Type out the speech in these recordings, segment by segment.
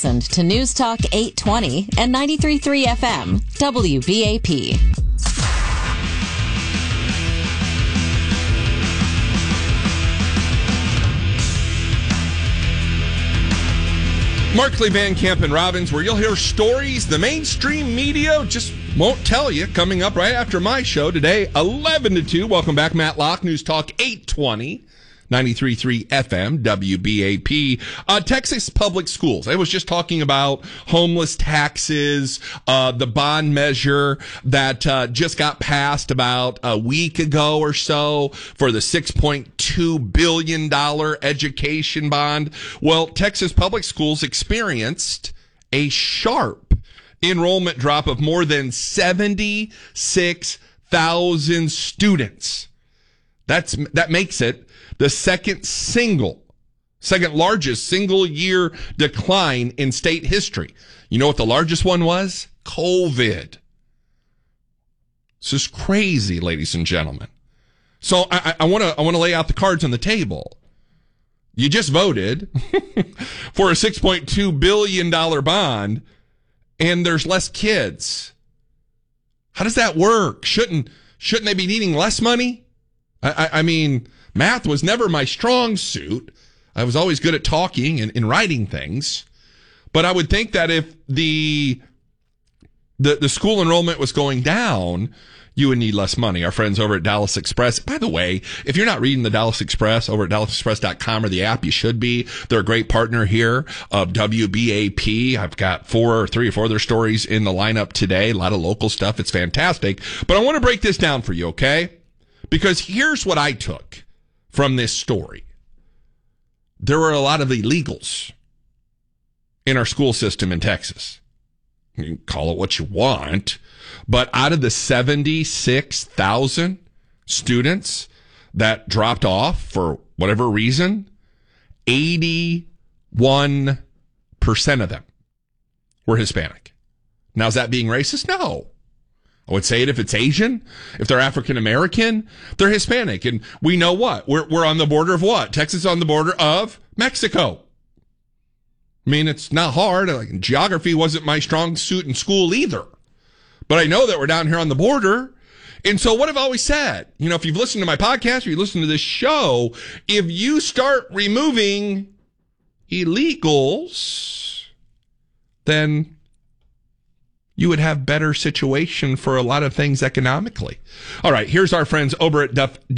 listened to News Talk 820 and 93.3 FM, WBAP. Markley, Van Camp, and Robbins, where you'll hear stories the mainstream media just won't tell you, coming up right after my show today, 11 to 2. Welcome back, Matt Locke, News Talk 820. 93.3 FM, WBAP. Texas Public Schools. I was just talking about homeless taxes, the bond measure that just got passed about a week ago or so for the $6.2 billion education bond. Well, Texas Public Schools experienced a sharp enrollment drop of more than 76,000 students. That makes it the second largest single year decline in state history. You know what the largest one was? COVID. This is crazy, ladies and gentlemen. So I want to lay out the cards on the table. You just voted for a $6.2 billion bond, and there's less kids. How does that work? Shouldn't they be needing less money? I mean, math was never my strong suit. I was always good at talking and writing things. But I would think that if the school enrollment was going down, you would need less money. Our friends over at Dallas Express. By the way, if you're not reading the Dallas Express over at DallasExpress.com or the app, you should be. They're a great partner here of WBAP. I've got three or four of their stories in the lineup today. A lot of local stuff. It's fantastic. But I want to break this down for you, okay? Because here's what I took from this story. There were a lot of illegals in our school system in Texas. You can call it what you want, but out of the 76,000 students that dropped off for whatever reason, 81% of them were Hispanic. Now, is that being racist? No. I would say it if it's Asian, if they're African American, they're Hispanic. And we know what? We're on the border of what? Texas is on the border of Mexico. I mean, it's not hard. Like, geography wasn't my strong suit in school either. But I know that we're down here on the border. And so what I've always said, you know, if you've listened to my podcast or you listen to this show, if you start removing illegals, then you would have better situation for a lot of things economically. All right, here's our friends over at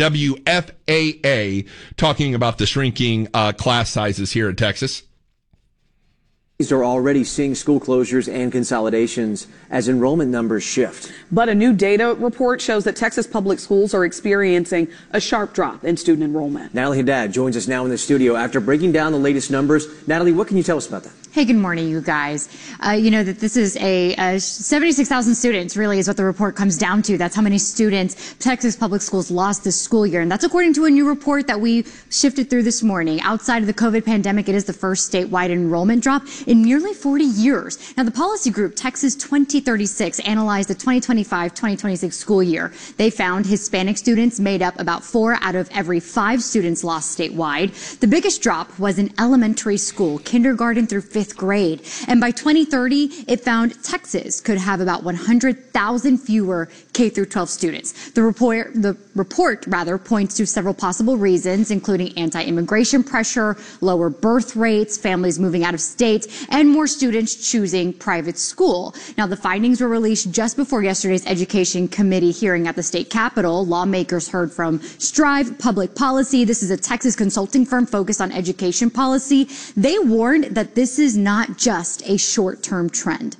WFAA talking about the shrinking class sizes here in Texas. These are already seeing school closures and consolidations as enrollment numbers shift. But a new data report shows that Texas public schools are experiencing a sharp drop in student enrollment. Natalie Haddad joins us now in the studio after breaking down the latest numbers. Natalie, what can you tell us about that? Hey, good morning, you guys. You know that this is a 76,000 students really is what the report comes down to. That's how many students Texas public schools lost this school year. And that's according to a new report that we shifted through this morning. Outside of the COVID pandemic, it is the first statewide enrollment drop in nearly 40 years. Now, the policy group Texas 2036 analyzed the 2025-2026 school year. They found Hispanic students made up about 4 out of every 5 students lost statewide. The biggest drop was in elementary school, kindergarten through 5th grade. And by 2030, it found Texas could have about 100,000 fewer K through 12 students. The report points to several possible reasons, including anti-immigration pressure, lower birth rates, families moving out of state, and more students choosing private school. Now, the findings were released just before yesterday's Education Committee hearing at the state capitol. Lawmakers heard from Strive Public Policy. This is a Texas consulting firm focused on education policy. They warned that this is not just a short-term trend.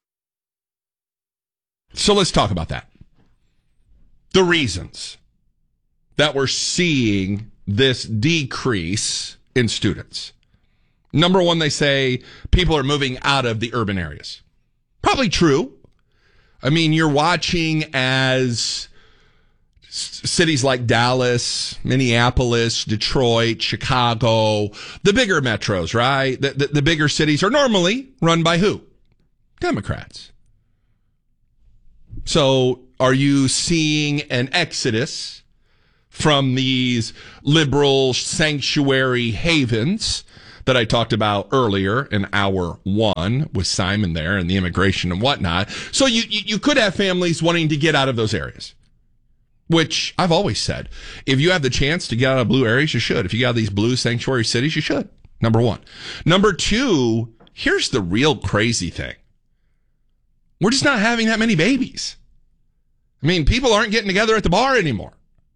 So let's talk about that. The reasons that we're seeing this decrease in students. Number one, they say people are moving out of the urban areas. Probably true. I mean, you're watching as cities like Dallas, Minneapolis, Detroit, Chicago, the bigger metros, right? The bigger cities are normally run by who? Democrats. So are you seeing an exodus from these liberal sanctuary havens that I talked about earlier in hour 1 with Simon there and the immigration and whatnot. So you could have families wanting to get out of those areas, which I've always said, if you have the chance to get out of blue areas, you should. If you got these blue sanctuary cities, you should. Number 1. Number 2, here's the real crazy thing. We're just not having that many babies. I mean, people aren't getting together at the bar anymore.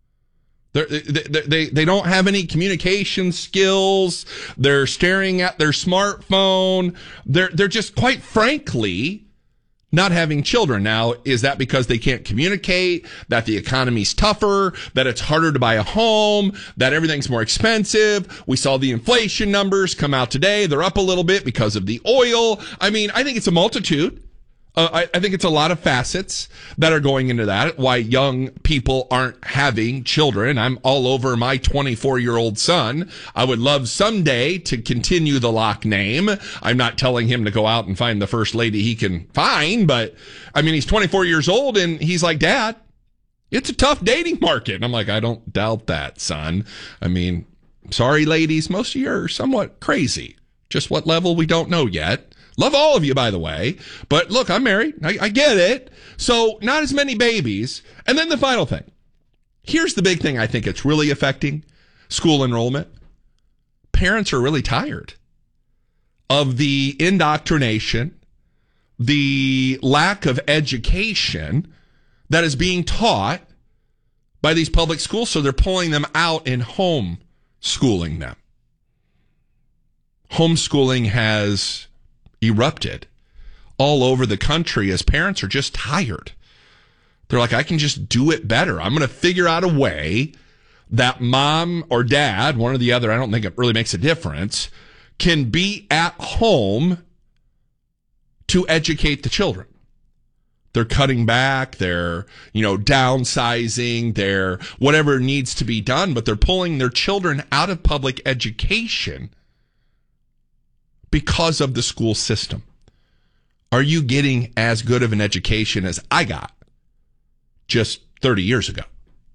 They don't have any communication skills. They're staring at their smartphone. They're just, quite frankly, not having children. Now, is that because they can't communicate, that the economy's tougher, that it's harder to buy a home, that everything's more expensive? We saw the inflation numbers come out today. They're up a little bit because of the oil. I mean, I think it's a multitude. I think it's a lot of facets that are going into that, why young people aren't having children. I'm all over my 24-year-old son. I would love someday to continue the Locke name. I'm not telling him to go out and find the first lady he can find, but I mean, he's 24 years old and he's like, Dad, it's a tough dating market. And I'm like, I don't doubt that, son. I mean, sorry, ladies, most of you are somewhat crazy. Just what level, we don't know yet. Love all of you, by the way. But look, I'm married. I get it. So not as many babies. And then the final thing. Here's the big thing I think it's really affecting school enrollment. Parents are really tired of the indoctrination, the lack of education that is being taught by these public schools. So they're pulling them out and homeschooling them. Homeschooling has erupted all over the country as parents are just tired. They're like, I can just do it better. I'm going to figure out a way that mom or dad, one or the other, I don't think it really makes a difference, can be at home to educate the children. They're cutting back, they're, downsizing, they're whatever needs to be done, but they're pulling their children out of public education because of the school system. Are you getting as good of an education as I got just 30 years ago?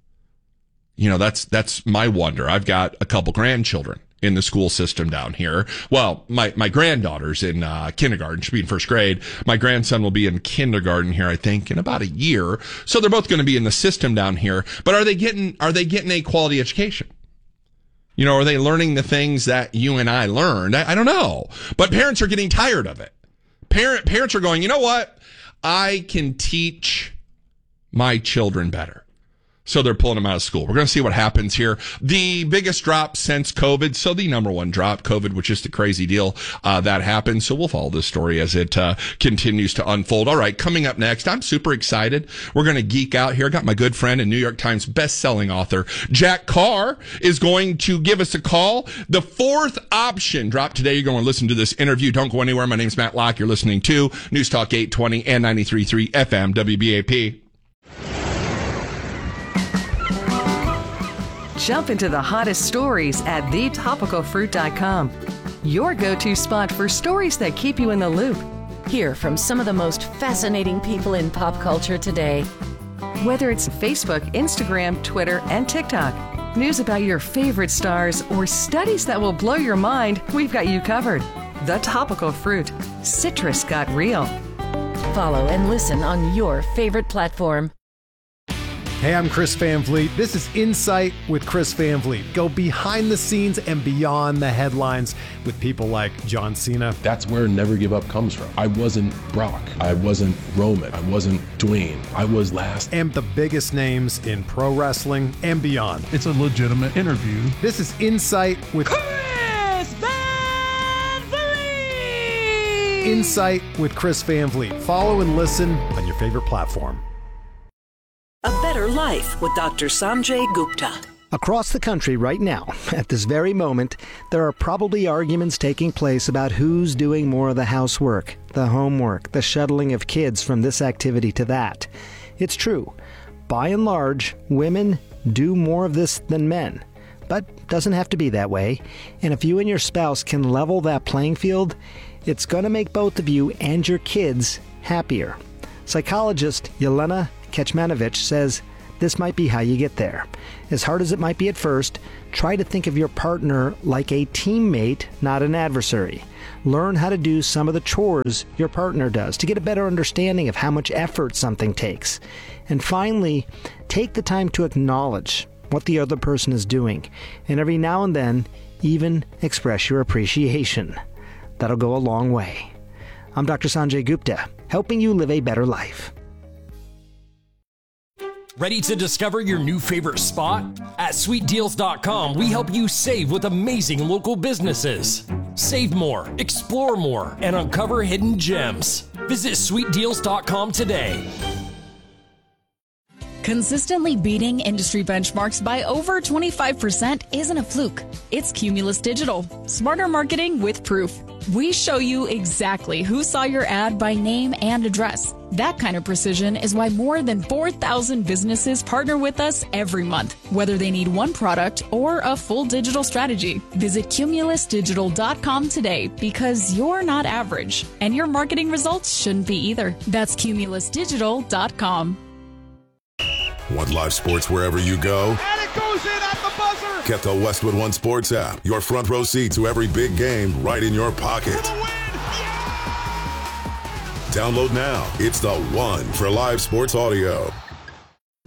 That's my wonder. I've got a couple grandchildren in the school system down here. Well, my granddaughter's in kindergarten. She'll be in first grade. My grandson will be in kindergarten here, I think, in about a year. So they're both going to be in the system down here. But are they getting a quality education? Are they learning the things that you and I learned? I don't know. But parents are getting tired of it. Parents are going, you know what? I can teach my children better. So they're pulling them out of school. We're going to see what happens here. The biggest drop since COVID. So the number one drop, COVID, which is the crazy deal that happened. So we'll follow this story as it continues to unfold. All right, coming up next, I'm super excited. We're going to geek out here. I got my good friend and New York Times best-selling author, Jack Carr, is going to give us a call. The fourth option dropped today. You're going to listen to this interview. Don't go anywhere. My name's Matt Locke. You're listening to News Talk 820 and 93.3 FM WBAP. Jump into the hottest stories at thetopicalfruit.com. Your go-to spot for stories that keep you in the loop. Hear from some of the most fascinating people in pop culture today. Whether it's Facebook, Instagram, Twitter, and TikTok, news about your favorite stars, or studies that will blow your mind, we've got you covered. The Topical Fruit. Citrus got real. Follow and listen on your favorite platform. Hey, I'm Chris Van Vliet. This is Insight with Chris Van Vliet. Go behind the scenes and beyond the headlines with people like John Cena. That's where Never Give Up comes from. I wasn't Brock. I wasn't Roman. I wasn't Dwayne. I was last. And the biggest names in pro wrestling and beyond. It's a legitimate interview. This is Insight with Chris Van Vliet. Insight with Chris Van Vliet. Follow and listen on your favorite platform. A Better Life with Dr. Sanjay Gupta. Across the country right now, at this very moment, there are probably arguments taking place about who's doing more of the housework, the homework, the shuttling of kids from this activity to that. It's true. By and large, women do more of this than men. But doesn't have to be that way. And if you and your spouse can level that playing field, it's going to make both of you and your kids happier. Psychologist Yelena Kecmanovic says this might be how you get there. As hard as it might be at first, try to think of your partner like a teammate, not an adversary. Learn how to do some of the chores your partner does to get a better understanding of how much effort something takes. And finally, take the time to acknowledge what the other person is doing, and every now and then, even express your appreciation. That'll go a long way. I'm Dr. Sanjay Gupta, helping you live a better life. Ready to discover your new favorite spot? At sweetdeals.com, we help you save with amazing local businesses. Save more, explore more, and uncover hidden gems. Visit sweetdeals.com today. Consistently beating industry benchmarks by over 25% isn't a fluke. It's Cumulus Digital. Smarter marketing with proof. We show you exactly who saw your ad by name and address. That kind of precision is why more than 4,000 businesses partner with us every month, whether they need one product or a full digital strategy. Visit cumulusdigital.com today because you're not average, and your marketing results shouldn't be either. That's cumulusdigital.com. Want live sports wherever you go? And it goes in at the buzzer! Get the Westwood One Sports app. Your front row seat to every big game right in your pocket. Download now. It's the one for live sports audio.